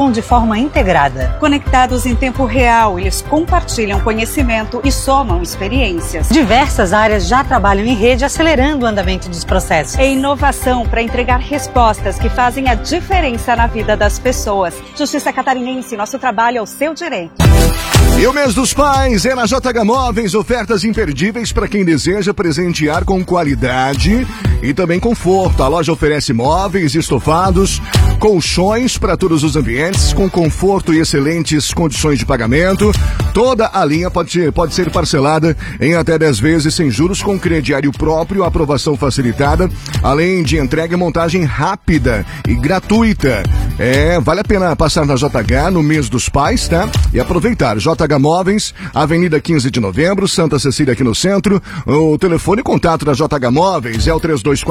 participam de forma integrada. Conectados em tempo real, eles compartilham conhecimento e somam experiências. Diversas áreas já trabalham em rede, acelerando o andamento dos processos. É inovação para entregar respostas que fazem a diferença na vida das pessoas. Justiça Catarinense, nosso trabalho é o seu direito. E o mês dos pais é na JH Móveis, ofertas imperdíveis para quem deseja presentear com qualidade e também conforto. A loja oferece móveis, estofados, colchões para todos os ambientes, com conforto e excelentes condições de pagamento. Toda a linha pode ser parcelada em até 10 vezes sem juros, com crediário próprio, aprovação facilitada, além de entrega e montagem rápida e gratuita. Vale a pena passar na JH no mês dos pais, tá? E aproveitar. JH Móveis, Avenida 15 de Novembro, Santa Cecília, aqui no centro. O telefone e contato da JH Móveis é o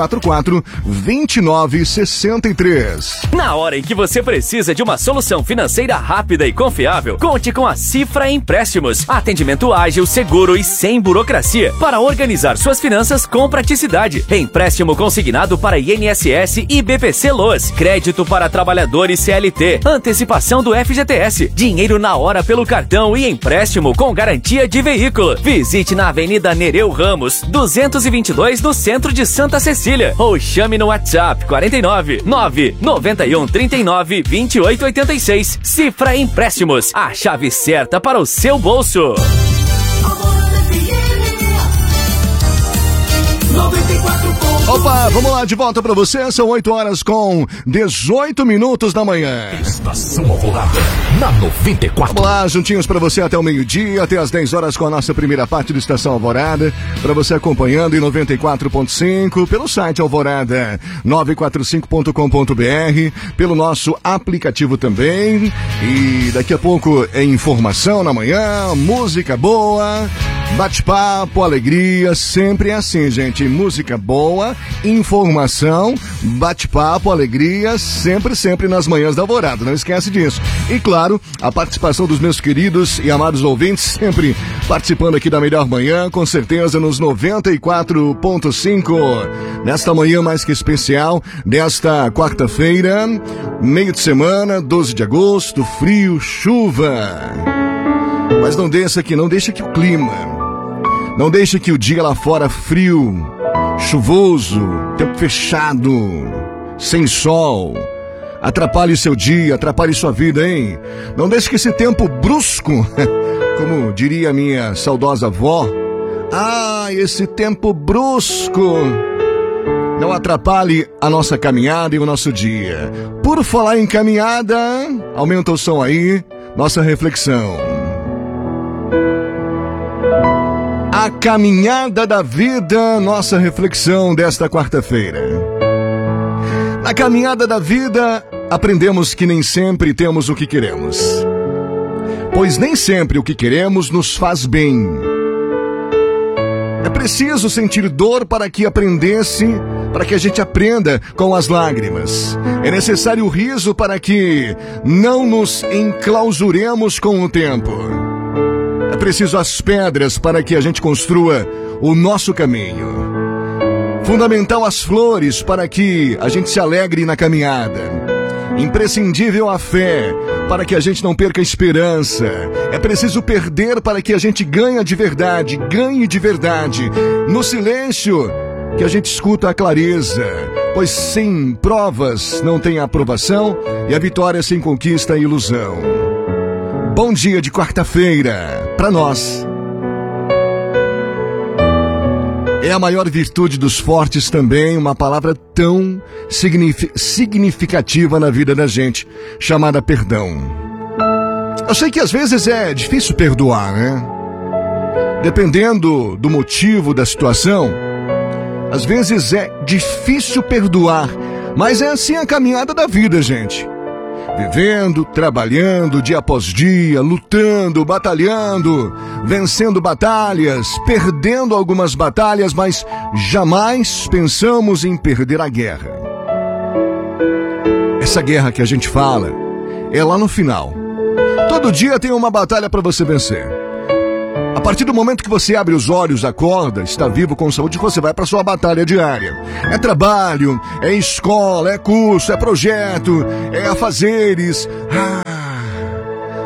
3244-2963. Na hora em que você precisa de uma solução financeira rápida e confiável, conte com a Cifra Empréstimos. Atendimento ágil, seguro e sem burocracia para organizar suas finanças com praticidade. Empréstimo consignado para INSS e BPC-Loas. Crédito para trabalhadores CLT. Antecipação do FGTS. Dinheiro na hora pelo cartão e empréstimo com garantia de veículo. Visite na Avenida Nereu Ramos, 222, no centro de Santa Cecília. Ou chame no WhatsApp 49 991 39 28 86. Cifra Empréstimos, a chave certa para o seu bolso. 94. Opa, vamos lá, de volta pra você. São 8 horas com 18 minutos da manhã. Estação Alvorada, na 94. Vamos lá, juntinhos pra você até o meio-dia, até as 10 horas com a nossa primeira parte do Estação Alvorada. Pra você acompanhando em 94.5, pelo site alvorada945.com.br, pelo nosso aplicativo também. E daqui a pouco é informação na manhã, música boa, bate-papo, alegria, sempre é assim, gente. Música boa, informação, bate-papo, alegria, sempre nas manhãs da Alvorada, não esquece disso. E claro, a participação dos meus queridos e amados ouvintes, sempre participando aqui da melhor manhã, com certeza nos 94.5, nesta manhã mais que especial, desta quarta-feira, meio de semana, 12 de agosto, frio, chuva. Mas não deixa que o clima, não deixa que o dia lá fora frio, chuvoso, tempo fechado, sem sol, atrapalhe seu dia, atrapalhe sua vida, hein? Não deixe que esse tempo brusco, como diria minha saudosa avó, esse tempo brusco não atrapalhe a nossa caminhada e o nosso dia. Por falar em caminhada, aumenta o som aí, nossa reflexão. A caminhada da vida, nossa reflexão desta quarta-feira. Na caminhada da vida, aprendemos que nem sempre temos o que queremos, pois nem sempre o que queremos nos faz bem. É preciso sentir dor para que a gente aprenda com as lágrimas. É necessário o riso para que não nos enclausuremos com o tempo. É preciso as pedras para que a gente construa o nosso caminho. Fundamental as flores para que a gente se alegre na caminhada. Imprescindível a fé para que a gente não perca a esperança. É preciso perder para que a gente ganhe de verdade. No silêncio que a gente escuta a clareza. Pois sem provas não tem aprovação e a vitória sem conquista é ilusão. Bom dia de quarta-feira para nós. É a maior virtude dos fortes também, uma palavra tão significativa na vida da gente, chamada perdão. Eu sei que às vezes é difícil perdoar, né? Dependendo do motivo, da situação, às vezes é difícil perdoar, mas é assim a caminhada da vida, gente. Vivendo, trabalhando dia após dia, lutando, batalhando, vencendo batalhas, perdendo algumas batalhas, mas jamais pensamos em perder a guerra. Essa guerra que a gente fala é lá no final. Todo dia tem uma batalha para você vencer. A partir do momento que você abre os olhos, acorda, está vivo com saúde, você vai para sua batalha diária. É trabalho, é escola, é curso, é projeto, é afazeres.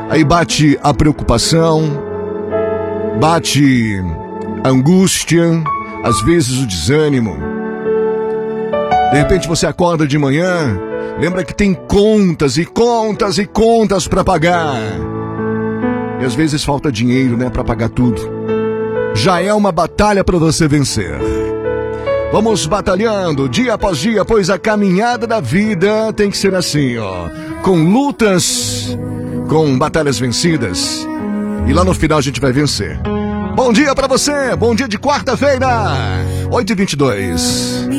Aí bate a preocupação, bate a angústia, às vezes o desânimo. De repente você acorda de manhã, lembra que tem contas e contas e contas para pagar. E às vezes falta dinheiro, né, para pagar tudo. Já é uma batalha para você vencer. Vamos batalhando dia após dia, pois a caminhada da vida tem que ser assim, ó. Com lutas, com batalhas vencidas. E lá no final a gente vai vencer. Bom dia pra você, bom dia de quarta-feira, 8h22.